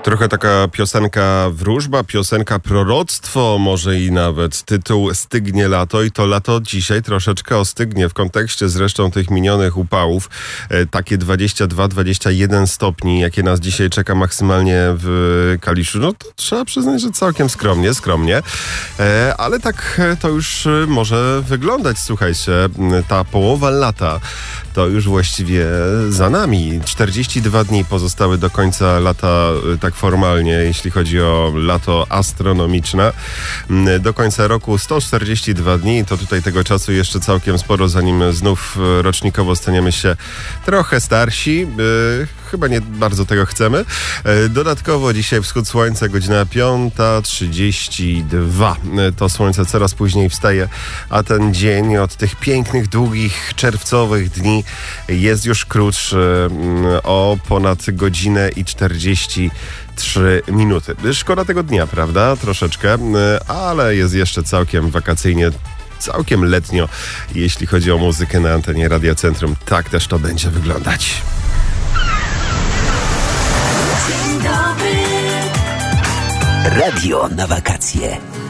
Trochę taka piosenka wróżba, piosenka proroctwo, może i nawet tytuł Stygnie lato i to lato dzisiaj troszeczkę ostygnie w kontekście zresztą tych minionych upałów. Takie 22-21 stopni, jakie nas dzisiaj czeka maksymalnie w Kaliszu, no to trzeba przyznać, że całkiem skromnie. Ale tak to już może wyglądać, słuchajcie, ta połowa lata to już właściwie za nami. 42 dni pozostały do końca lata, tak formalnie, jeśli chodzi o lato astronomiczne. Do końca roku 142 dni, to tutaj tego czasu jeszcze całkiem sporo, zanim znów rocznikowo staniemy się trochę starsi. Chyba nie bardzo tego chcemy. Dodatkowo dzisiaj wschód słońca, godzina 5:32. To słońce coraz później wstaje, a ten dzień od tych pięknych, długich, czerwcowych dni jest już krótszy o ponad godzinę i 43 minuty. Szkoda tego dnia, prawda? Troszeczkę, ale jest jeszcze całkiem wakacyjnie, całkiem letnio, jeśli chodzi o muzykę na antenie Radia Centrum. Tak też to będzie wyglądać. Radio na wakacje.